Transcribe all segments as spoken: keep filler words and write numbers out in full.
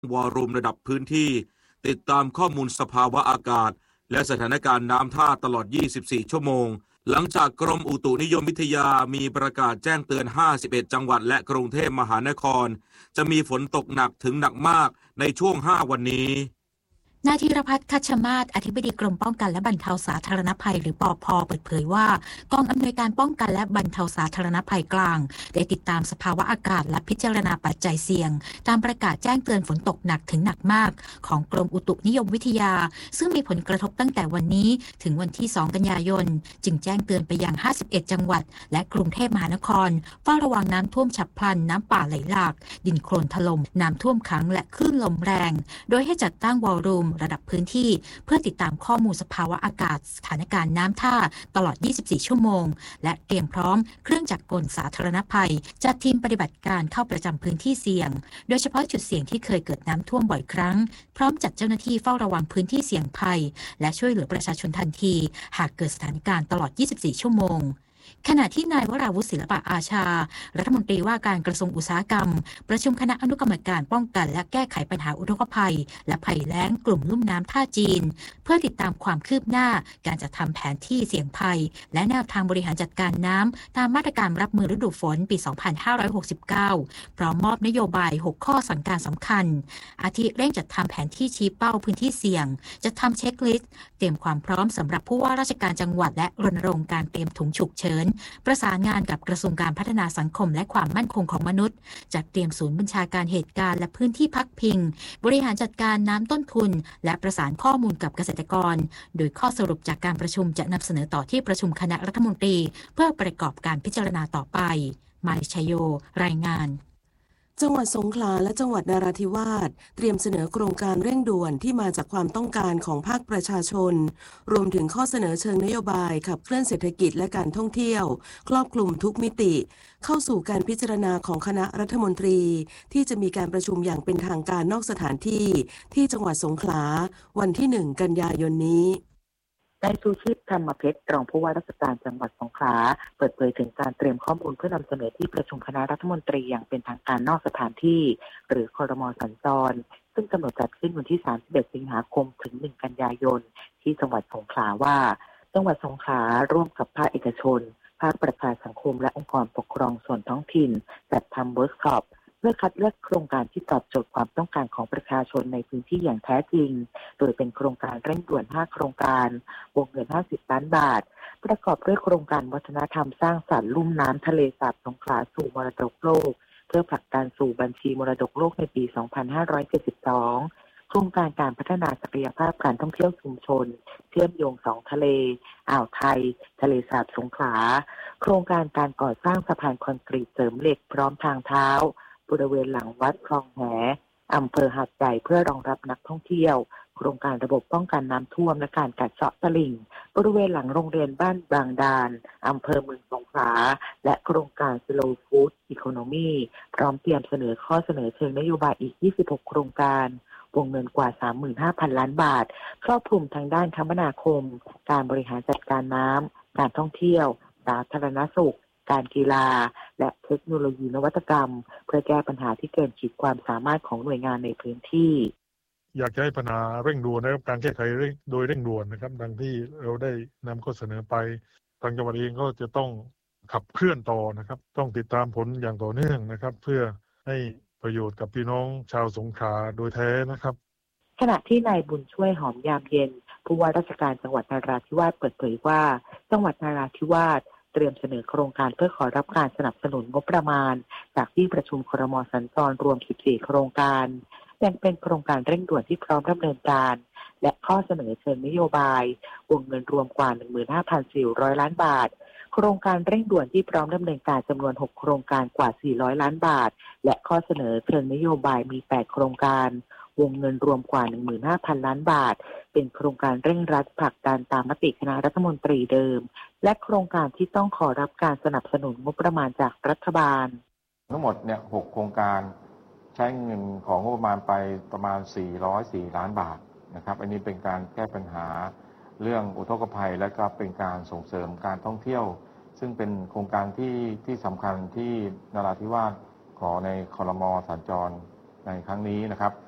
วอลุ่มระดับพื้นที่ติดตามข้อมูลสภาวะอากาศและสถานการณ์น้ำท่าตลอด ยี่สิบสี่ ชั่วโมงหลังจากกรมอุตุนิยมวิทยามีประกาศแจ้งเตือน ห้าสิบเอ็ด จังหวัดและกรุงเทพมหานครจะมีฝนตกหนักถึงหนักมากในช่วง ห้า วันนี้นายธีรพัฒน์คัชมาศอธิบดีกรมป้องกันและบรรเทาสาธารณภัยหรือปภ.เปิดเผยว่ากองอำนวยการป้องกันและบรรเทาสาธารณภัยกลางได้ติดตามสภาวะอากาศและพิจารณาปัจจัยเสี่ยงตามประกาศแจ้งเตือนฝนตกหนักถึงหนักมากของกรมอุตุนิยมวิทยาซึ่งมีผลกระทบตั้งแต่วันนี้ถึงวันที่ สอง กันยายนจึงแจ้งเตือนไปยัง ห้าสิบเอ็ด จังหวัดและกรุงเทพมหานครเฝ้าระวังน้ำท่วมฉับพลันน้ำป่าไหลหลากดินโคลนถล่มน้ำท่วมขังและคลื่นลมแรงโดยให้จัดตั้งวอลลุ่มระดับพื้นที่เพื่อติดตามข้อมูลสภาวะอากาศสถานการณ์น้ำท่าตลอด ยี่สิบสี่ ชั่วโมงและเตรียมพร้อมเครื่องจักรกลสาธารณภัยจัดทีมปฏิบัติการเข้าประจำพื้นที่เสี่ยงโดยเฉพาะจุดเสี่ยงที่เคยเกิดน้ำท่วมบ่อยครั้งพร้อมจัดเจ้าหน้าที่เฝ้าระวังพื้นที่เสี่ยงภัยและช่วยเหลือประชาชนทันทีหากเกิดสถานการณ์ตลอด ยี่สิบสี่ ชั่วโมงขณะที่นายวราวุฒิศิลปะอาชารัฐมนตรีว่าการกระทรวงอุตสาหกรรมประชุมคณะอนุกรรมการป้องกันและแก้ไขปัญหาอุทกภัยและภัยแล้งกลุ่มลุ่มน้ำท่าจีนเพื่อติดตามความคืบหน้าการจัดทำแผนที่เสี่ยงภัยและแนวทางบริหารจัดการน้ำตามมาตรการรับมือฤดูฝนปี สองพันห้าร้อยหกสิบเก้า พร้อมมอบนโยบาย หก ข้อสั่งการสำคัญอาทิเร่งจัดทำแผนที่ชี้เป้าพื้นที่เสี่ยงจัดทำเช็คลิสต์เตรียมความพร้อมสำหรับผู้ว่าราชการจังหวัดและรณรงค์การเตรียมถุงฉุกเฉินประสานงานกับกระทรวงการพัฒนาสังคมและความมั่นคงของมนุษย์จัดเตรียมศูนย์บัญชาการเหตุการณ์และพื้นที่พักพิงบริหารจัดการน้ำต้นทุนและประสานข้อมูลกับเกษตรกรโดยข้อสรุปจากการประชุมจะนำเสนอต่อที่ประชุมคณะรัฐมนตรีเพื่อประกอบการพิจารณาต่อไปมาริชโยรายงานจังหวัดสงขลาและจังหวัดนราธิวาสเตรียมเสนอโครงการเร่งด่วนที่มาจากความต้องการของภาคประชาชนรวมถึงข้อเสนอเชิงนโยบายขับเคลื่อนเศรษฐกิจและการท่องเที่ยวครอบคลุมทุกมิติเข้าสู่การพิจารณาของคณะรัฐมนตรีที่จะมีการประชุมอย่างเป็นทางการนอกสถานที่ที่จังหวัดสงขลาวันที่หนึ่งกันยายนนี้นายสุชีพธรรมเพชรรองผู้ว่าราชการจังหวัดสงขลาเปิดเผยถึงการเตรียมข้อมูลเพื่อนำเสนอที่ประชุมคณะรัฐมนตรีอย่างเป็นทางการนอกสถานที่หรือครม.สัญจรซึ่งกำหนดจัดขึ้นวันที่สามสิบเอ็ดสิงหาคมถึงหนึ่งกันยายนที่จังหวัดสงขลาว่าจังหวัดสงขลาร่วมกับภาคเอกชนภาคประชาสังคมและองค์กรปกครองส่วนท้องถิ่นจัดทำเวิร์กช็อปเพื่อคัดเลือกโครงการที่ตอบโจทย์ความต้องการของประชาชนในพื้นที่อย่างแท้จริงโดยเป็นโครงการเร่งด่วนห้าโครงการวงเงินห้าสิบล้านบาทประกอบด้วยโครงการวัฒนธรรมสร้างสรรค์ลุ่มน้ำทะเลสาบสงขลาสู่มรดกโลกเพื่อผลักดันสู่บัญชีมรดกโลกในปี สองพันห้าร้อยเจ็ดสิบสอง โครงการการพัฒนาศักยภาพการท่องเที่ยวชุมชนเชื่อมโยงสองทะเลอ่าวไทยทะเลสาบสงขลาโครงการการก่อสร้างสะพานคอนกรีตเสริมเหล็กพร้อมทางเท้าบริเวณหลังวัดคลองแหอำเภอหาดใหญ่เพื่อรองรับนักท่องเที่ยวโครงการระบบป้องกันน้ำท่วมและการกัดเซาะตลิ่งบริเวณหลังโรงเรียนบ้านบางดานอำเภอเมืองสงขลาและโครงการ Slow Food Economy พร้อมเตรียมเสนอข้อเสนอเชิงนโยบายอีกยี่สิบหกโครงการวงเงินกว่า สามหมื่นห้าพัน ล้านบาทครอบคลุมทางด้านคมนาคมการบริหารจัดการน้ำการท่องเที่ยวสาธารณสุขการกีฬาและเทคโนโลยีนวัตกรรมเพื่อแก้ปัญหาที่เกินขีดความสามารถของหน่วยงานในพื้นที่อยากจะให้ปัญหาเร่งด่วนนะครับการแก้ไขโดยเร่งด่วนนะครับดังที่เราได้นำข้อเสนอไปทางจังหวัดเองก็จะต้องขับเคลื่อนต่อนะครับต้องติดตามผลอย่างต่อเนื่องนะครับเพื่อให้ประโยชน์กับพี่น้องชาวสงขลาโดยแท้นะครับขณะที่นายบุญช่วยหอมยามเย็นผู้ว่าราชการจังหวัดนราธิวาสเปิดเผยว่าจังหวัดนราธิวาสเตรียมเสนอโครงการเพื่อขอรับการสนับสนุนงบประมาณจากที่ประชุมครม.สัญจรรวมสิบสี่โครงการแบ่งเป็นโครงการเร่งด่วนที่พร้อมดำเนินการและข้อเสนอเชิงนโยบายวงเงินรวมกว่า หนึ่งหมื่นห้าพันสี่ร้อย ล้านบาทโครงการเร่งด่วนที่พร้อมดำเนินการจำนวนหกโครงการกว่าสี่ร้อยล้านบาทและข้อเสนอเชิงนโยบายมีแปดโครงการวงเงินรวมกว่า หนึ่งหมื่นห้าพัน ล้านบาทเป็นโครงการเร่งรัดผลักดันตามมติคณะรัฐมนตรีเดิมและโครงการที่ต้องขอรับการสนับสนุนงบประมาณจากรัฐบาลทั้งหมดเนี่ยหกโครงการใช้เงินของงบประมาณไปประมาณสี่ร้อยสี่ล้านบาทนะครับอันนี้เป็นการแก้ปัญหาเรื่องอุทกภัยและก็เป็นการส่งเสริมการท่องเที่ยวซึ่งเป็นโครงการที่ที่สำคัญที่นราธิวาสขอในครม.สัญจรในครั้งนี้นะครับ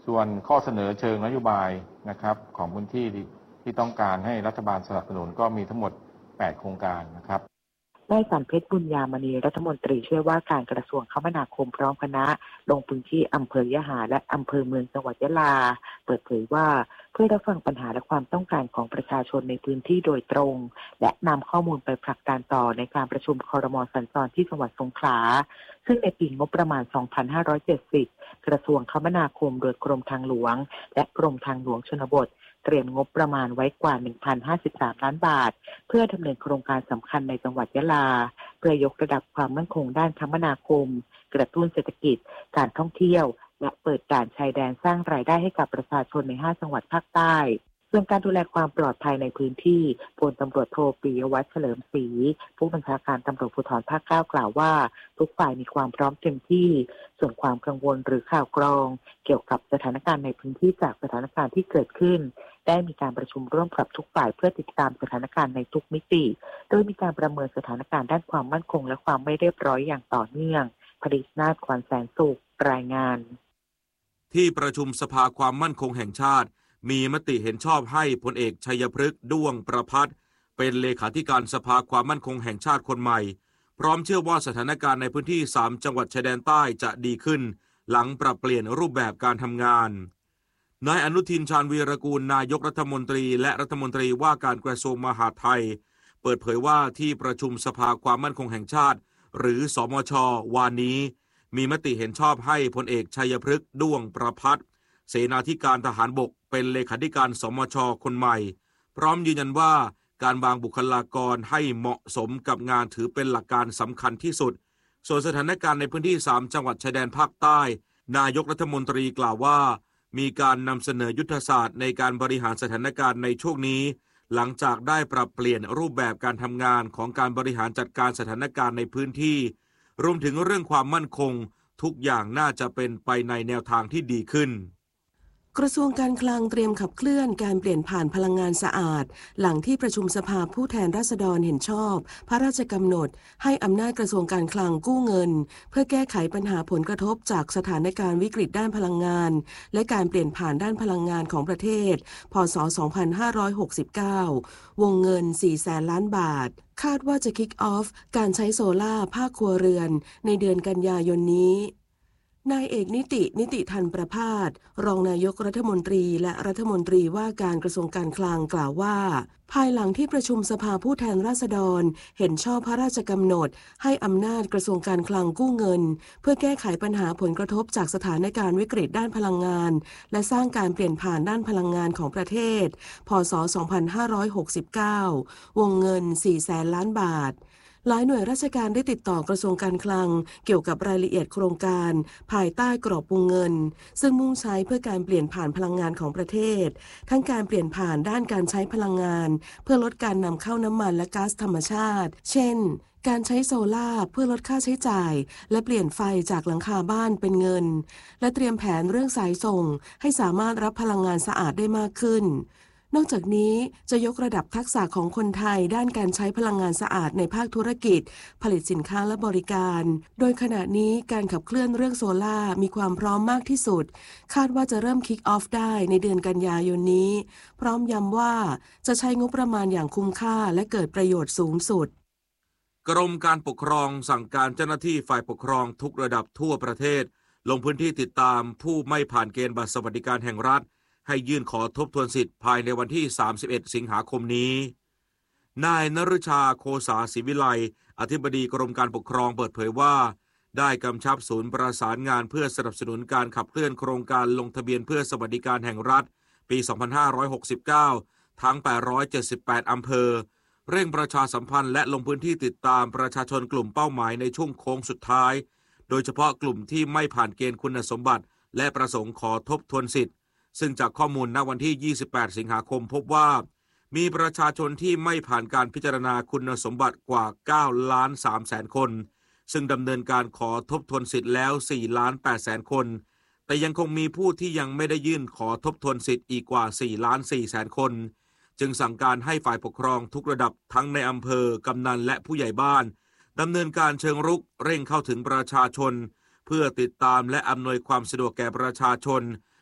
ส่วนข้อเสนอเชิงนโยบายนะครับของพื้นที่ที่ต้องการให้รัฐบาลสนับสนุนก็มีทั้งหมดแปดโครงการนะครับนายสันเพชรบุญญามณีรัฐมนตรีช่วยว่าการกระทรวงคมนาคมพร้อมคณะลงพื้นที่อำเภอยะหาและอำเภอเมืองจังหวัดยะลาเปิดเผยว่าเพื่อรับฟังปัญหาและความต้องการของประชาชนในพื้นที่โดยตรงและนำข้อมูลไปผลักดันต่อในการประชุมครม.สัญจรที่จังหวัดสงขลาซึ่งในปีงบประมาณ สองพันห้าร้อยเจ็ดสิบ กระทรวงคมนาคมโดยกรมทางหลวงและกรมทางหลวงชนบทเตรียมงบประมาณไว้กว่า หนึ่งพันห้าสิบสาม ล้านบาทเพื่อดำเนินโครงการสำคัญในจังหวัดยะลาเพื่อยกระดับความมั่นคงด้านคมนาคมกระตุ้นเศรษฐกิจการท่องเที่ยวและเปิดด่านชายแดนสร้างรายได้ให้กับประชาชนในห้าจังหวัดภาคใต้ส่วนการดูแลความปลอดภัยในพื้นที่พลตำรวจโทปิยวัฒน์เฉลิมศรีผู้บัญชาการตำรวจภูธรภาคเก้ากล่าวว่าทุกฝ่ายมีความพร้อมเต็มที่ส่วนความกังวลหรือข่าวกรองเกี่ยวกับสถานการณ์ในพื้นที่จากสถานการณ์ที่เกิดขึ้นได้มีการประชุมร่วมกับทุกฝ่ายเพื่อติดตามสถานการณ์ในทุกมิติโดยมีการประเมินสถานการณ์ด้านความมั่นคงและความไม่เรียบร้อยอย่างต่อเนื่องผลิตนาถขวัญแสนสุขรายงานที่ประชุมสภาความมั่นคงแห่งชาติมีมติเห็นชอบให้พลเอกชัยพฤกษ์ด้วงประภัสเป็นเลขาธิการสภาความมั่นคงแห่งชาติคนใหม่พร้อมเชื่อว่าสถานการณ์ในพื้นที่สามจังหวัดชายแดนใต้จะดีขึ้นหลังปรับเปลี่ยนรูปแบบการทำงานนายอนุทินชาญวีรกูลนายกรัฐมนตรีและรัฐมนตรีว่าการกระทรวงมหาดไทยเปิดเผยว่าที่ประชุมสภาความมั่นคงแห่งชาติหรือสมช.วานนี้มีมติเห็นชอบให้พลเอกชัยพฤกษ์ด้วงประภัสเสนาธิการทหารบกเป็นเลขาธิการสมช.คนใหม่พร้อมยืนยันว่าการวางบุคลากรให้เหมาะสมกับงานถือเป็นหลักการสำคัญที่สุดส่วนสถานการณ์ในพื้นที่สามจังหวัดชายแดนภาคใต้นายกรัฐมนตรีกล่าวว่ามีการนำเสนอยุทธศาสตร์ในการบริหารสถานการณ์ในช่วงนี้หลังจากได้ปรับเปลี่ยนรูปแบบการทำงานของการบริหารจัดการสถานการณ์ในพื้นที่รวมถึงเรื่องความมั่นคงทุกอย่างน่าจะเป็นไปในแนวทางที่ดีขึ้นกระทรวงการคลังเตรียมขับเคลื่อนการเปลี่ยนผ่านพลังงานสะอาดหลังที่ประชุมสภาผู้แทนราษฎรเห็นชอบพระราชกำหนดให้อำนาจกระทรวงการคลังกู้เงินเพื่อแก้ไขปัญหาผลกระทบจากสถานการณ์วิกฤตด้านพลังงานและการเปลี่ยนผ่านด้านพลังงานของประเทศพ.ศ. สองพันห้าร้อยหกสิบเก้าวงเงินสี่แสนล้านบาทคาดว่าจะคิกออฟการใช้โซล่าภาคครัวเรือนในเดือนกันยายนนี้นายเอกนิตินิติธันประภาสรองนายกรัฐมนตรีและรัฐมนตรีว่าการกระทรวงการคลังกล่าวว่าภายหลังที่ประชุมสภาผู้แทนราษฎรเห็นชอบพระราชกำหนดให้อำนาจกระทรวงการคลังกู้เงินเพื่อแก้ไขปัญหาผลกระทบจากสถานการณ์วิกฤตด้านพลังงานและสร้างการเปลี่ยนผ่านด้านพลังงานของประเทศพ.ศ. สองพันห้าร้อยหกสิบเก้าวงเงินสี่แสนล้านบาทหลายหน่วยราชการได้ติดต่อกระทรวงการคลังเกี่ยวกับรายละเอียดโครงการภายใต้กรอบวงเงินซึ่งมุ่งใช้เพื่อการเปลี่ยนผ่านพลังงานของประเทศทั้งการเปลี่ยนผ่านด้านการใช้พลังงานเพื่อลดการนำเข้าน้ำมันและก๊าซธรรมชาติเช่นการใช้โซล่าเพื่อลดค่าใช้จ่ายและเปลี่ยนไฟจากหลังคาบ้านเป็นเงินและเตรียมแผนเรื่องสายส่งให้สามารถรับพลังงานสะอาดได้มากขึ้นนอกจากนี้จะยกระดับทักษะของคนไทยด้านการใช้พลังงานสะอาดในภาคธุรกิจผลิตสินค้าและบริการโดยขณะนี้การขับเคลื่อนเรื่องโซล่ามีความพร้อมมากที่สุดคาดว่าจะเริ่มคิกออฟได้ในเดือนกันยายนนี้พร้อมย้ำว่าจะใช้งบประมาณอย่างคุ้มค่าและเกิดประโยชน์สูงสุดกรมการปกครองสั่งการเจ้าหน้าที่ฝ่ายปกครองทุกระดับทั่วประเทศลงพื้นที่ติดตามผู้ไม่ผ่านเกณฑ์บัตรสวัสดิการแห่งรัฐให้ยื่นขอทบทวนสิทธิ์ภายในวันที่สามสิบเอ็ดสิงหาคมนี้นายนฤชาโคสาศิวิไลอธิบดีกรมการปกครองเปิดเผยว่าได้กำชับศูนย์ประสานงานเพื่อสนับสนุนการขับเคลื่อนโครงการลงทะเบียนเพื่อสวัสดิการแห่งรัฐปีสองพันห้าร้อยหกสิบเก้าทั้งแปดร้อยเจ็ดสิบแปดอำเภอเร่งประชาสัมพันธ์และลงพื้นที่ติดตามประชาชนกลุ่มเป้าหมายในช่วงโค้งสุดท้ายโดยเฉพาะกลุ่มที่ไม่ผ่านเกณฑ์คุณสมบัติและประสงค์ขอทบทวนสิทธิ์ซึ่งจากข้อมูลณวันที่ยี่สิบแปดสิงหาคมพบว่ามีประชาชนที่ไม่ผ่านการพิจารณาคุณสมบัติกว่าเก้าล้านสามแสนคนซึ่งดำเนินการขอทบทวนสิทธิ์แล้วสี่ล้านแปดแสนคนแต่ยังคงมีผู้ที่ยังไม่ได้ยื่นขอทบทวนสิทธิ์อีกกว่าสี่ล้านสี่แสนคนจึงสั่งการให้ฝ่ายปกครองทุกระดับทั้งในอำเภอกำนันและผู้ใหญ่บ้านดำเนินการเชิงรุกเร่งเข้าถึงประชาชนเพื่อติดตามและอำนวยความสะดวกแก่ประชาชน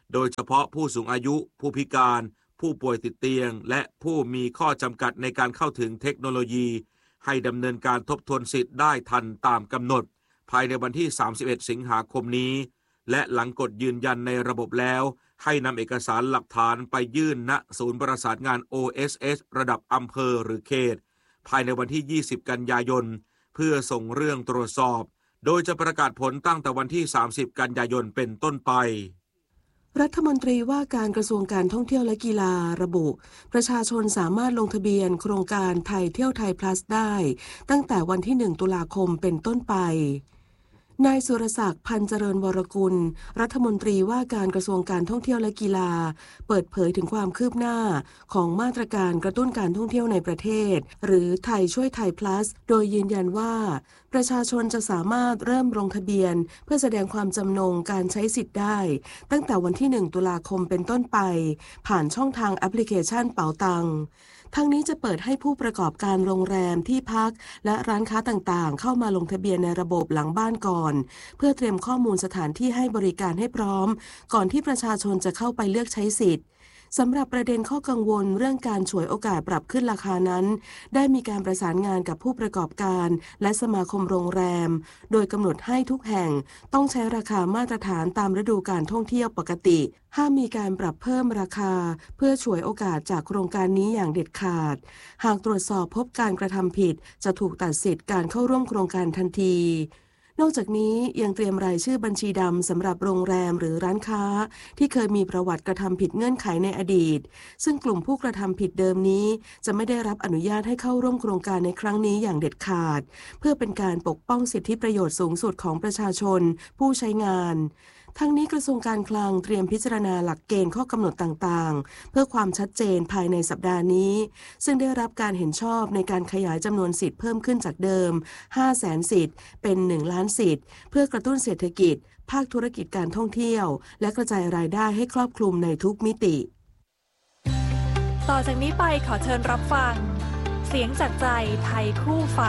โดยเฉพาะผู้สูงอายุผู้พิการผู้ป่วยติดเตียงและผู้มีข้อจำกัดในการเข้าถึงเทคโนโลยีให้ดำเนินการทบทวนสิทธิ์ได้ทันตามกำหนดภายในวันที่สามสิบเอ็ดสิงหาคมนี้และหลังกดยืนยันในระบบแล้วให้นำเอกสารหลักฐานไปยื่นณศูนย์ประสานงาน โอ เอส เอส ระดับอำเภอหรือเขตภายในวันที่ยี่สิบกันยายนเพื่อส่งเรื่องตรวจสอบโดยจะประกาศผลตั้งแต่วันที่สามสิบกันยายนเป็นต้นไปรัฐมนตรีว่าการกระทรวงการท่องเที่ยวและกีฬาระบุประชาชนสามารถลงทะเบียนโครงการไทยเที่ยวไทย Plus ได้ตั้งแต่วันที่หนึ่งตุลาคมเป็นต้นไปนายสุรศักดิ์พันเจริญวรกุลรัฐมนตรีว่าการกระทรวงการท่องเที่ยวและกีฬาเปิดเผยถึงความคืบหน้าของมาตรการกระตุ้นการท่องเที่ยวในประเทศหรือไทยช่วยไทย Plus โดยยืนยันว่าประชาชนจะสามารถเริ่มลงทะเบียนเพื่อแสดงความจำนงการใช้สิทธิ์ได้ตั้งแต่วันที่หนึ่งตุลาคมเป็นต้นไปผ่านช่องทางแอปพลิเคชันเป๋าตังทั้งนี้จะเปิดให้ผู้ประกอบการโรงแรมที่พักและร้านค้าต่างๆเข้ามาลงทะเบียนในระบบหลังบ้านก่อนเพื่อเตรียมข้อมูลสถานที่ให้บริการให้พร้อมก่อนที่ประชาชนจะเข้าไปเลือกใช้สิทธิ์สำหรับประเด็นข้อกังวลเรื่องการฉวยโอกาสปรับขึ้นราคานั้นได้มีการประสานงานกับผู้ประกอบการและสมาคมโรงแรมโดยกำหนดให้ทุกแห่งต้องใช้ราคามาตรฐานตามฤดูการท่องเที่ยวปกติห้ามมีการปรับเพิ่มราคาเพื่อฉวยโอกาสจากโครงการนี้อย่างเด็ดขาดหากตรวจสอบพบการกระทำผิดจะถูกตัดสิทธิ์การเข้าร่วมโครงการทันทีนอกจากนี้ยังเตรียมรายชื่อบัญชีดำสำหรับโรงแรมหรือร้านค้าที่เคยมีประวัติกระทำผิดเงื่อนไขในอดีตซึ่งกลุ่มผู้กระทำผิดเดิมนี้จะไม่ได้รับอนุญาตให้เข้าร่วมโครงการในครั้งนี้อย่างเด็ดขาดเพื่อเป็นการปกป้องสิทธิประโยชน์สูงสุดของประชาชนผู้ใช้งานทั้งนี้กระทรวงการคลังเตรียมพิจารณาหลักเกณฑ์ข้อกำหนดต่างๆเพื่อความชัดเจนภายในสัปดาห์นี้ซึ่งได้รับการเห็นชอบในการขยายจำนวนสิทธิ์เพิ่มขึ้นจากเดิม ห้าแสน สิทธิ์เป็นหนึ่งล้านสิทธิ์เพื่อกระตุ้นเศรษฐกิจภาคธุรกิจการท่องเที่ยวและกระจายรายได้ให้ครอบคลุมในทุกมิติต่อจากนี้ไปขอเชิญรับฟังเสียงจากใจไทยคู่ฟ้า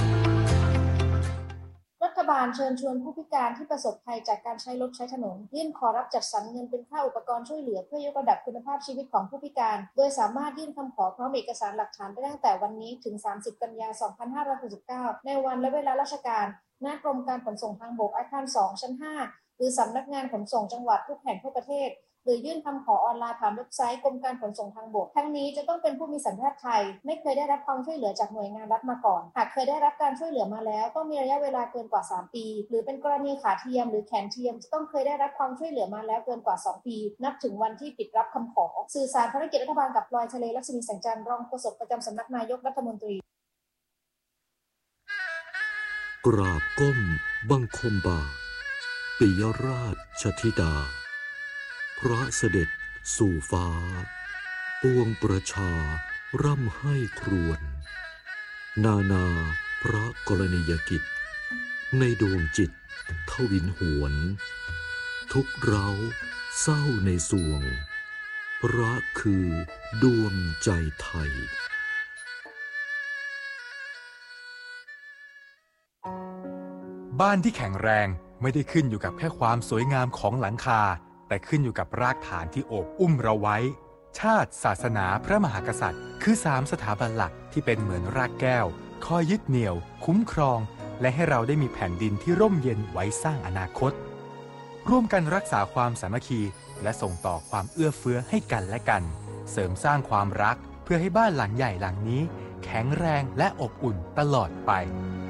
รัฐบาลเชิญชวนผู้พิการที่ประสบภัยจากการใช้รถใช้ถนนยื่นขอรับจัดสรรเงินเป็นค่าอุปกรณ์ช่วยเหลือเพื่อยกระดับคุณภาพชีวิตของผู้พิการโดยสามารถยื่นคำขอพร้อมเอกสารหลักฐานได้ตั้งแต่วันนี้ถึงสามสิบกันยายนสองพันห้าร้อยหกสิบเก้าในวันและเวลาราชการณกรมการขนส่งทางบกอาคารสองชั้นห้าหรือสำนักงานขนส่งจังหวัดทุกแห่งทั่วประเทศหรือยื่นคำขอออนไลน์ผ่านเว็บไซต์กรมการขนส่งทางบกทั้งนี้จะต้องเป็นผู้มีสัญชาติไทยไม่เคยได้รับความช่วยเหลือจากหน่วยงานรัฐมาก่อนหากเคยได้รับการช่วยเหลือมาแล้วต้องมีระยะเวลาเกินกว่าสามปีหรือเป็นกรณีขาเทียมหรือแขนเทียมจะต้องเคยได้รับความช่วยเหลือมาแล้วเกินกว่าสองปีนับถึงวันที่ปิดรับคำขอสื่อสารภารกิจรัฐบาลกับพลอยทะเลลักษมีแสงจันทร์รองโฆษกประจำสำนักนายกรัฐมนตรีกราบก้มบังคมบาปิยราชธิดาพระเสด็จสู่ฟ้าปวงประชาร่ำให้ครวญนานาพระกรณียกิจในดวงจิตทวินหวนทุกเร้าเศร้าในสวงพระคือดวงใจไทยบ้านที่แข็งแรงไม่ได้ขึ้นอยู่กับแค่ความสวยงามของหลังคาแต่ขึ้นอยู่กับรากฐานที่โอบอุ้มเราไว้ชาติศาสนาพระมหากษัตริย์คือสามสถาบันหลักที่เป็นเหมือนรากแก้วคอยยึดเหนี่ยวคุ้มครองและให้เราได้มีแผ่นดินที่ร่มเย็นไว้สร้างอนาคตร่วมกันรักษาความสามัคคีและส่งต่อความเอื้อเฟื้อให้กันและกันเสริมสร้างความรักเพื่อให้บ้านหลังใหญ่หลังนี้แข็งแรงและอบอุ่นตลอดไป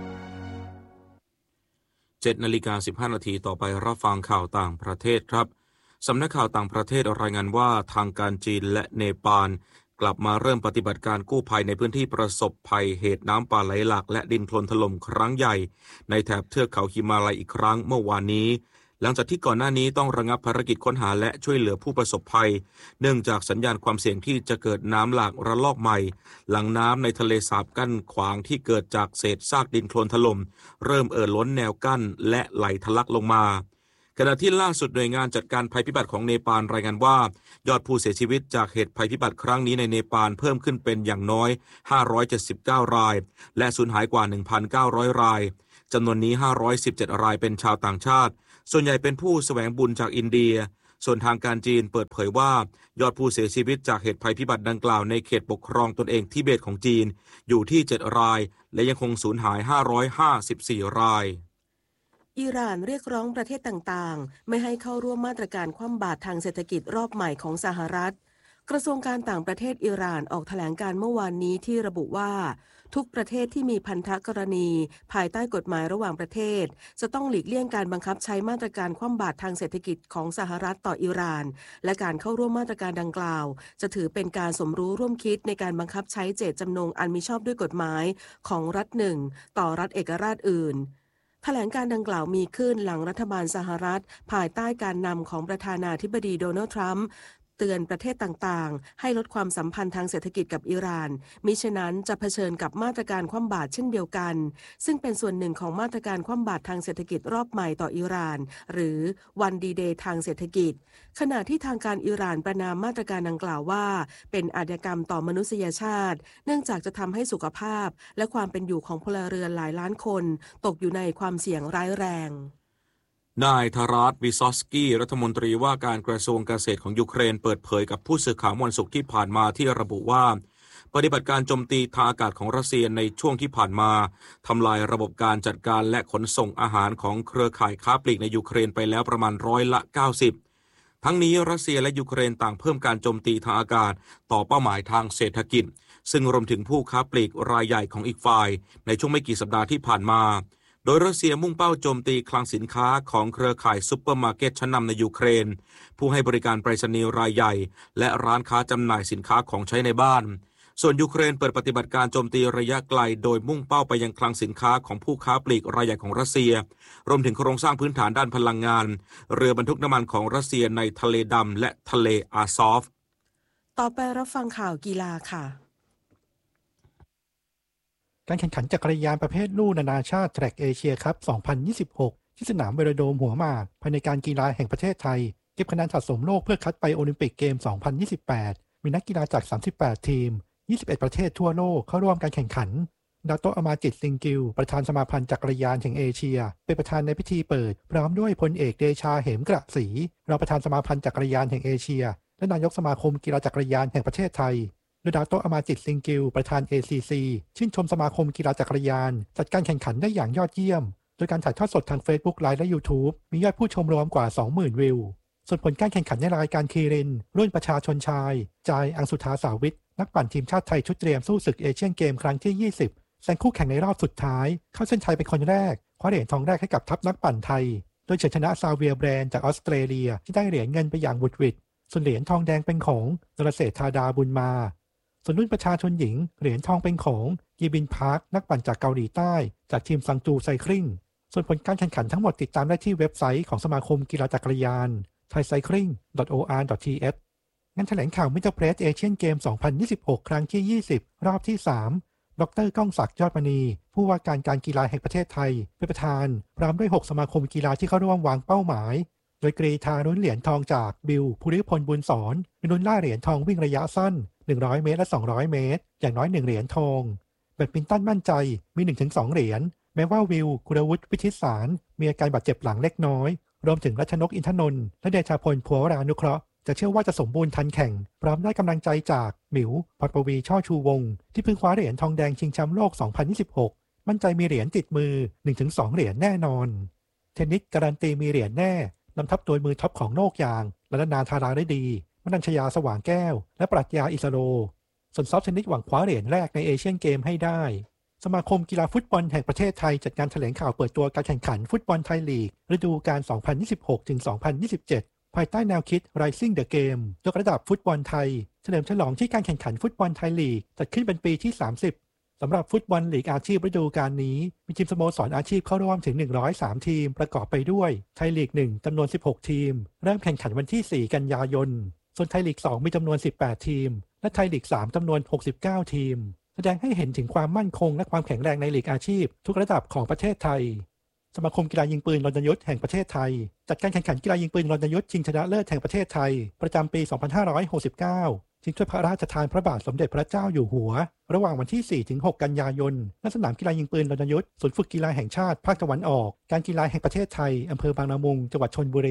เจ็ดนาฬิกาสิบห้านาทีต่อไปรับฟังข่าวต่างประเทศครับสำนักข่าวต่างประเทศรายงานว่าทางการจีนและเนปาลกลับมาเริ่มปฏิบัติการกู้ภัยในพื้นที่ประสบภัยเหตุน้ำป่าไหลหลากและดินโคลนถล่มครั้งใหญ่ในแถบเทือกเขาหิมาลัยอีกครั้งเมื่อวานนี้หลังจากที่ก่อนหน้านี้ต้องระงับภารกิจค้นหาและช่วยเหลือผู้ประสบภัยเนื่องจากสัญญาณความเสี่ยงที่จะเกิดน้ำหลากระลอกใหม่หลังน้ำในทะเลสาบกั้นขวางที่เกิดจากเศษซากดินโคลนถล่มเริ่มเอ่อล้นแนวกั้นและไหลทะลักลงมาขณะที่ล่าสุดหน่วยงานจัดการภัยพิบัติของเนปาลรายงานว่ายอดผู้เสียชีวิตจากเหตุภัยพิบัติครั้งนี้ในเนปาลเพิ่มขึ้นเป็นอย่างน้อยห้าร้อยเจ็ดสิบเก้ารายและสูญหายกว่า หนึ่งพันเก้าร้อย รายจำนวนนี้ห้าร้อยสิบเจ็ดรายเป็นชาวต่างชาติส่วนใหญ่เป็นผู้แสวงบุญจากอินเดียส่วนทางการจีนเปิดเผยว่ายอดผู้เสียชีวิตจากเหตุภัยพิบัติดังกล่าวในเขตปกครองตนเองทิเบตของจีนอยู่ที่เจ็ดรายและยังคงสูญหายห้าร้อยห้าสิบสี่รายอิหร่านเรียกร้องประเทศต่างๆไม่ให้เข้าร่วมมาตรการคว่ำบาตรทางเศรษฐกิจรอบใหม่ของสหรัฐกระทรวงการต่างประเทศอิหร่านออกแถลงการเมื่อวานนี้ที่ระบุว่าทุกประเทศที่มีพันธกรณีภายใต้กฎหมายระหว่างประเทศจะต้องหลีกเลี่ยงการบังคับใช้มาตรการคว่ำบาตรทางเศรษฐกิจของสหรัฐต่ออิหร่านและการเข้าร่วมมาตรการดังกล่าวจะถือเป็นการสมรู้ร่วมคิดในการบังคับใช้เจตจำนงอันมิชอบด้วยกฎหมายของรัฐหนึ่งต่อรัฐเอกราชอื่นแถลงการดังกล่าวมีขึ้นหลังรัฐบาลสหรัฐภายใต้การนำของประธานาธิบดีโดนัลด์ทรัมป์เตือนประเทศต่างๆให้ลดความสัมพันธ์ทางเศรษฐกิจกับอิหร่านมิฉะนั้นจะเผชิญกับมาตรการคว่ำบาตรเช่นเดียวกันซึ่งเป็นส่วนหนึ่งของมาตรการคว่ำบาตรทางเศรษฐกิจรอบใหม่ต่ออิหร่านหรือวันดีเดย์ทางเศรษฐกิจขณะที่ทางการอิหร่านประณามมาตรการดังกล่าวว่าเป็นอาชญากรรมต่อมนุษยชาติเนื่องจากจะทำให้สุขภาพและความเป็นอยู่ของพลเรือนหลายล้านคนตกอยู่ในความเสี่ยงร้ายแรงนายทาราส วิซอสกี้รัฐมนตรีว่าการกระทรวงเกษตรของยูเครนเปิดเผยกับผู้สื่อข่าววันศุกร์ที่ผ่านมาที่ระบุว่าปฏิบัติการโจมตีทางอากาศของรัสเซียในช่วงที่ผ่านมาทำลายระบบการจัดการและขนส่งอาหารของเครือข่ายค้าปลีกในยูเครนไปแล้วประมาณร้อยละเก้าสิบทั้งนี้รัสเซียและยูเครนต่างเพิ่มการโจมตีทางอากาศต่อเป้าหมายทางเศรษฐกิจซึ่งรวมถึงผู้ค้าปลีกรายใหญ่ของอีกฝ่ายในช่วงไม่กี่สัปดาห์ที่ผ่านมาโดยรัสเซียมุ่งเป้าโจมตีคลังสินค้าของเครือข่ายซุปเปอร์มาร์เก็ตชั้นนำในยูเครนผู้ให้บริการไปรษณีย์รายใหญ่และร้านค้าจำหน่ายสินค้าของใช้ในบ้านส่วนยูเครนเปิดปฏิบัติการโจมตีระยะไกลโดยมุ่งเป้าไปยังคลังสินค้าของผู้ค้าปลีกรายใหญ่ของรัสเซียรวมถึงโครงสร้างพื้นฐานด้านพลังงานเรือบรรทุกน้ำมันของรัสเซียในทะเลดำและทะเลอาซอฟต่อไปรับฟังข่าวกีฬาค่ะการแข่งขันจักรยานประเภทลู่นานาชาติแทร็กเอเชียคัพ สองพันยี่สิบหก ที่สนามเวโรโดมหัวหมากภายในการกีฬาแห่งประเทศไทยเก็บคะแนนสะสมโลกเพื่อคัดไปโอลิมปิกเกม สองพันยี่สิบแปด มีนักกีฬาจาก สามสิบแปด ทีม ยี่สิบเอ็ด ประเทศทั่วโลกเข้าร่วมการแข่งขันดาโตอามาจิตซิงกิลประธานสมาพันธ์จักรยานแห่งเอเชียเป็นประธานในพิธีเปิดพร้อมด้วยพลเอกเดชาเหมกระศรีรองประธานสมาพันธ์จักรยานแห่งเอเชียและนายกสมาคมกีฬาจักรยานแห่งประเทศไทยโดยดาโตอามาจิตซิงกิลประธาน เอ ซี ซี ชื่นชมสมาคมกีฬาจักรยานจัดการแข่งขันได้อย่างยอดเยี่ยมโดยการถ่ายทอดสดทาง Facebook Live และ YouTube มียอดผู้ชมรวมกว่า สองหมื่น วิวส่วนผลการแข่งขันในรายการคีรินรุ่นประชาชนชายจายอังสุธาสาวิทนักปั่นทีมชาติไทยชุดเตรียมสู้ศึกเอเชียนเกมครั้งที่ยี่สิบแซงคู่แข่งในรอบสุดท้ายเข้าเส้นชัยเป็นคนแรกคว้าเหรียญทองแรกให้กับทัพนักปั่นไทยโดยเฉินชนะซาเวียแบรนด์จากออสเตรเลียที่ได้เหรียญเงินไปอย่างบุดหวิดส่วนเหรียญทองแดงเป็นของนรเศรษฐธาดาบุญมาส่วนรุ่นประชาชนหญิงเหรียญทองเป็นของยีบินพาร์คนักปั่นจากเกาหลีใต้จากทีมซังจูไซคลิงส่วนผลการแข่งขันทั้งหมดติดตามได้ที่เว็บไซต์ของสมาคมกีฬาจักรยาน ไทยไซคลิง ดอท โอ อาร์ ดอท ที เอช งานแถลงข่าวมิสเตอร์เพรสเอเชียนเกม สองพันยี่สิบหก ครั้งที่ยี่สิบรอบที่สามดร.ก้องศักดิ์ยอดมณีผู้ว่าการการกีฬาแห่งประเทศไทยเป็นประธานพร้อมด้วยหกสมาคมกีฬาที่เข้าร่วมวางเป้าหมายโดยกรีธาลุ้นเหรียญทองจากบิลภูริพลบุญสอนลุ้นล่าเหรียญทองวิ่งระยะสั้นหนึ่งร้อยเมตรและสองร้อยเมตรอย่างน้อยหนึ่งเหรียญทองแบดมินตันมั่นใจมี หนึ่งถึงสอง เหรียญแม้ว่าวิวกุลวุฒิวิทิตสารมีอาการบาดเจ็บหลังเล็กน้อยรวมถึงรัชนกอินทนนท์และเดชาพลพัวรานุเคราะห์จะเชื่อว่าจะสมบูรณ์ทันแข่งพร้อมได้กำลังใจจากหมิวพรปวีช่อชูวงศ์ที่เพิ่งคว้าเหรียญทองแดงชิงแชมป์โลก สองพันยี่สิบหก มั่นใจมีเหรียญติดมือ หนึ่งถึงสอง เหรียญแน่นอนเทนนิสการันตีมีเหรียญแน่นำทัพโดยมือท็อปของโลกอย่างรัตนาธาราได้ดีมนัญชยาสว่างแก้วและปรัชญาอิสโรส่วนซอฟต์เทนนิสหวังคว้าเหรียญแรกในเอเชียนเกมให้ได้สมาคมกีฬาฟุตบอลแห่งประเทศไทยจัดการแถลงข่าวเปิดตัวการแข่งขันฟุตบอลไทยลีกฤดูกาล สองพันยี่สิบหกถึงสองพันยี่สิบเจ็ด ภายใต้แนวคิด Rising the Game ยกระดับฟุตบอลไทยเฉลิมฉลองที่การแข่งขันฟุตบอลไทยลีกจัดขึ้นเป็นปีที่สามสิบสำหรับฟุตบอลลีกอาชีพฤดูกาลนี้มีทีมสโมสรอาชีพเข้าร่วมถึงหนึ่งร้อยสามทีมประกอบไปด้วยไทยลีกหนึ่งจำนวนสิบหกทีมเริ่มแข่งขันวันที่สี่กันยายนส่วนไทยลีกสองมีจำนวนสิบแปดทีมและไทยลีกสามจำนวนหกสิบเก้าทีมแสดงให้เห็นถึงความมั่นคงและความแข็งแรงในลีกอาชีพทุกระดับของประเทศไทยสมาคมกีฬายิงปืนรณยุทธ์แห่งประเทศไทยจัดการแข่งขันกีฬายิงปืนรณยุทธ์ชิงชนะเลิศแห่งประเทศไทยประจำปี สองพันห้าร้อยหกสิบเก้าชิงถ้วยพระราชทานพระบาทสมเด็จพระเจ้าอยู่หัวระหว่างวันที่ สี่ถึงหก กันยายนณสนามกีฬายิงปืนรณยุทธ์ศูนย์ฝึกกีฬาแห่งชาติภาคตะวันออกการกีฬาแห่งประเทศไทยอำเภอบางละมุงจังหวัดชลบุรี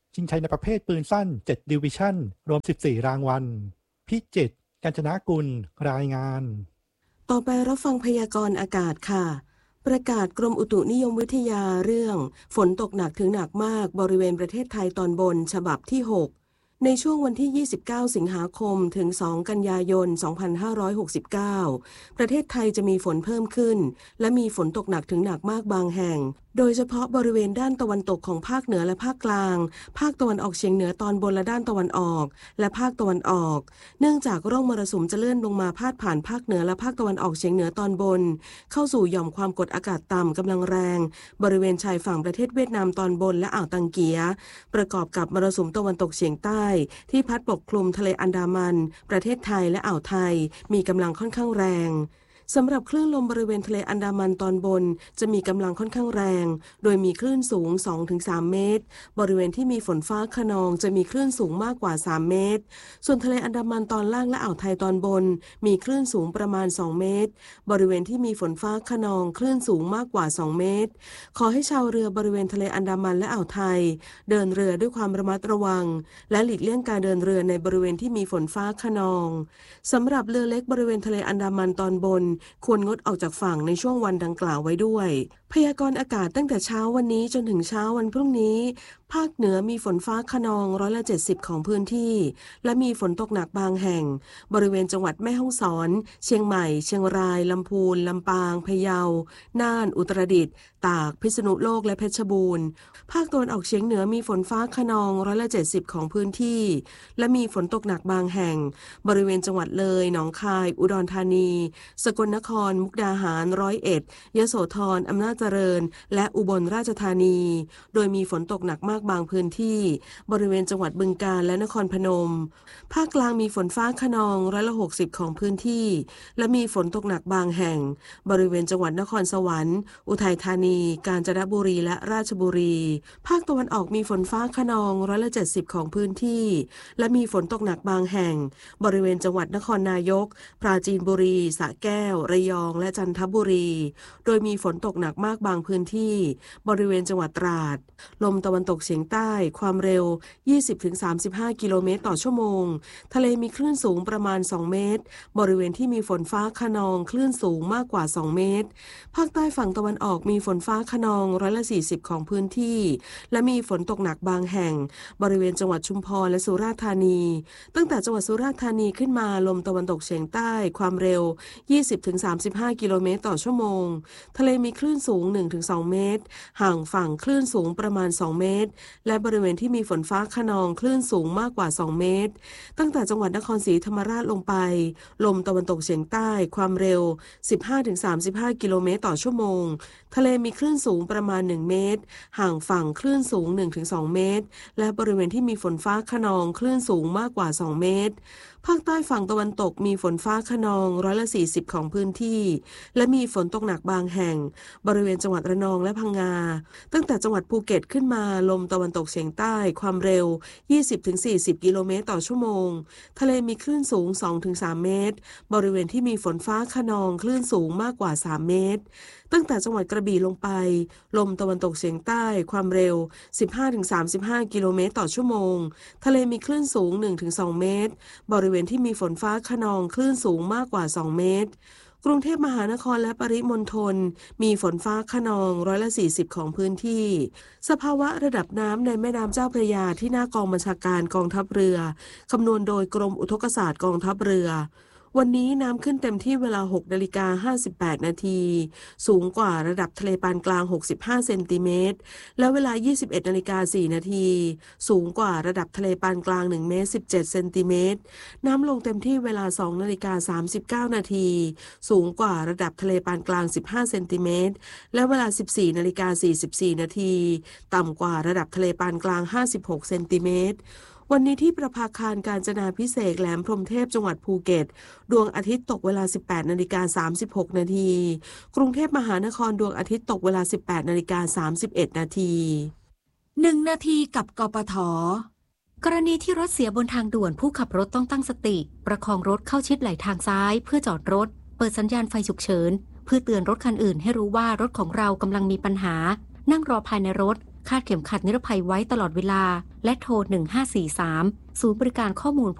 ชิงชัยในประเภทปืนสั้นเจ็ดดิวิชั่นรวมสิบสี่รางวัลพิจิตร กาญจนกุลรายงานต่อไปรับฟังพยากรณ์อากาศค่ะประกาศกรมอุตุนิยมวิทยาเรื่องฝนตกหนักถึงหนักมากบริเวณประเทศไทยตอนบนฉบับที่หกในช่วงวันที่ยี่สิบเก้าสิงหาคมถึงสองกันยายนสองพันห้าร้อยหกสิบเก้าประเทศไทยจะมีฝนเพิ่มขึ้นและมีฝนตกหนักถึงหนักมากบางแห่งโดยเฉพาะบริเวณด้านตะวันตกของภาคเหนือและภาคกลางภาคตะวันออกเฉียงเหนือตอนบนและด้านตะวันออกและภาคตะวันออกเนื่องจากร่องมรสุมจะเลื่อนลงมาพาดผ่านภาคเหนือและภาคตะวันออกเฉียงเหนือตอนบนเข้าสู่หย่อมความกดอากาศต่ำกำลังแรงบริเวณชายฝั่งประเทศเวียดนามตอนบนและอ่าวตังเกียประกอบกับมรสุมตะวันตกเฉียงใต้ที่พัดปกคลุมทะเลอันดามันประเทศไทยและอ่าวไทยมีกำลังค่อนข้างแรงสำหรับคลื่นลมบริเวณทะเลอันดามันตอนบนจะมีกำลังค่อนข้างแรงโดยมีคลื่นสูง สองถึงสาม เมตรบริเวณที่มีฝนฟ้าคะนองจะมีคลื่นสูงมากกว่าสามเมตรส่วนทะเลอันดามันตอนล่างและอ่าวไทยตอนบนมีคลื่นสูงประมาณสองเมตรบริเวณที่มีฝนฟ้าคะนองคลื่นสูงมากกว่าสองเมตรขอให้ชาวเรือบริเวณทะเลอันดามันและอ่าวไทยเดินเรือด้วยความระมัดระวังและหลีกเลี่ยงการเดินเรือในบริเวณที่มีฝนฟ้าคะนองสำหรับเรือเล็กบริเวณทะเลอันดามันตอนบนควรงดออกจากฝั่งในช่วงวันดังกล่าวไว้ด้วยพยากรณ์อากาศตั้งแต่เช้าวันนี้จนถึงเช้าวันพรุ่งนี้ภาคเหนือมีฝนฟ้าคะนองร้อยละเจ็ดสิบของพื้นที่และมีฝนตกหนักบางแห่งบริเวณจังหวัดแม่ฮ่องสอนเชียงใหม่เชียงรายลำพูนลำปางพะเยาน่านอุตรดิตถ์ตากพิษณุโลกและเพชรบูรณ์ภาคตะวันออกเฉียงเหนือมีฝนฟ้าคะนองร้อยละเจ็ดสิบของพื้นที่และมีฝนตกหนักบางแห่งบริเวณจังหวัดเลยหนองคายอุดรธานีสกลนครมุกดาหารร้อยเอ็ดยโสธรอำนาจเจริญและอุบลราชธานีโดยมีฝนตกหนักมากบางพื้นที่บริเวณจังหวัดบึงกาฬและนครพนมภาคกลางมีฝนฟ้าคะนองร้อยละหกสิบของพื้นที่และมีฝนตกหนักบางแห่งบริเวณจังหวัดนครสวรรค์อุทัยธานีกาญจนบุรีและราชบุรีภาคตะวันออกมีฝนฟ้าคะนองร้อยละเจ็ดสิบของพื้นที่และมีฝนตกหนักบางแห่งบริเวณจังหวัดนครนายกปราจีนบุรีสระแก้วระยองและจันทบุรีโดยมีฝนตกหนักมากบางพื้นที่บริเวณจังหวัดตราดลมตะวันตกเฉียงใต้ความเร็ว ยี่สิบถึงสามสิบห้า กิโลเมตรต่อชั่วโมงทะเลมีคลื่นสูงประมาณสองเมตรบริเวณที่มีฝนฟ้าคะนองคลื่นสูงมากกว่าสองเมตรภาคใต้ฝั่งตะวันออกมีฝนฟ้าคะนองร้อยละสี่สิบของพื้นที่และมีฝนตกหนักบางแห่งบริเวณจังหวัดชุมพรและสุราษฎร์ธานีตั้งแต่จังหวัดสุราษฎร์ธานีขึ้นมาลมตะวันตกเฉียงใต้ความเร็ว ยี่สิบถึงสามสิบห้า กิโลเมตรต่อชั่วโมงทะเลมีคลื่นสูง หนึ่งถึงสอง เมตรห่างฝั่งคลื่นสูงประมาณสองเมตรและบริเวณที่มีฝนฟ้าคะนองคลื่นสูงมากกว่าสองเมตรตั้งแต่จังหวัดนครศรีธรรมราชลงไปลมตะวันตกเฉียงใต้ความเร็ว สิบห้าถึงสามสิบห้า กิโลเมตรต่อชั่วโมงทะเลมีคลื่นสูงประมาณหนึ่งเมตรห่างฝั่งคลื่นสูง หนึ่งถึงสอง เมตรและบริเวณที่มีฝนฟ้าคะนองคลื่นสูงมากกว่าสองเมตรภาคใต้ฝั่งตะวันตกมีฝนฟ้าคะนองร้อยละสี่สิบของพื้นที่และมีฝนตกหนักบางแห่งบริเวณจังหวัดระนองและพังงาตั้งแต่จังหวัดภูเก็ตขึ้นมาลมตะวันตกเฉียงใต้ความเร็ว ยี่สิบถึงสี่สิบ กิโลเมตรต่อชั่วโมงทะเลมีคลื่นสูง สองถึงสาม เมตรบริเวณที่มีฝนฟ้าคะนองคลื่นสูงมากกว่าสามเมตรตั้งแต่จังหวัดกระบี่ลงไปลมตะวันตกเฉียงใต้ความเร็ว สิบห้าถึงสามสิบห้า กิโลเมตรต่อชั่วโมงทะเลมีคลื่นสูง หนึ่งถึงสอง เมตรบริเวณที่มีฝนฟ้าคะนองคลื่นสูงมากกว่าสองเมตรกรุงเทพมหานครและปริมณฑลมีฝนฟ้าคะนองร้อยละสี่สิบของพื้นที่สภาวะระดับน้ำในแม่น้ำเจ้าพระยาที่หน้ากองบัญชาการกองทัพเรือคำนวณโดยกรมอุทกศาสตร์กองทัพเรือวันนี้น้ำขึ้นเต็มที่เวลา หกนาฬิกาห้าสิบแปด นาทีสูงกว่าระดับทะเลปานกลางหกสิบห้าเซนติเมตรและเวลา ยี่สิบเอ็ดนาฬิกาสี่ นาทีสูงกว่าระดับทะเลปานกลางหนึ่งเมตรสิบเจ็ดเซนติเมตรน้ำลงเต็มที่เวลา สองนาฬิกาสามสิบเก้า นาทีสูงกว่าระดับทะเลปานกลางสิบห้าเซนติเมตรและเวลา สิบสี่นาฬิกาสี่สิบสี่ นาทีต่ำกว่าระดับทะเลปานกลางห้าสิบหกเซนติเมตรวันนี้ที่ประภาคารกาญจนาภิเษกแหลมพรหมเทพจังหวัดภูเก็ตดวงอาทิตย์ตกเวลา สิบแปดนาฬิกาสามสิบหก นาทีกรุงเทพมหานครดวงอาทิตย์ตกเวลา สิบแปดนาฬิกาสามสิบเอ็ด นาทีหนึ่งนาทีกับกปท.กรณีที่รถเสียบนทางด่วนผู้ขับรถต้องตั้งสติประคองรถเข้าชิดไหลทางซ้ายเพื่อจอดรถเปิดสัญญาณไฟฉุกเฉินเพื่อเตือนรถคันอื่นให้รู้ว่ารถของเรากำลังมีปัญหานั่งรอภายในรถคาดเข็มขัดนิรภัยไว้ตลอดเวลาและโทรหนึ่งห้าสี่สามศูนย์บริการข้อมูล